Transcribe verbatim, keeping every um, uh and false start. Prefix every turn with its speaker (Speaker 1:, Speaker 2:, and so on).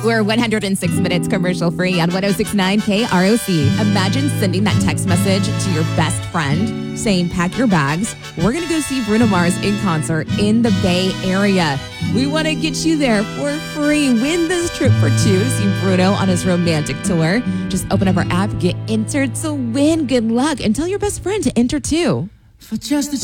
Speaker 1: We're one hundred six minutes commercial free on one oh six point nine K R O C. Imagine sending that text message to your best friend saying, pack your bags. We're going to go see Bruno Mars in concert in the Bay Area. We want to get you there for free. Win this trip for two to see Bruno on his romantic tour. Just open up our app, get entered to win. Good luck, and tell your best friend to enter too.
Speaker 2: For just a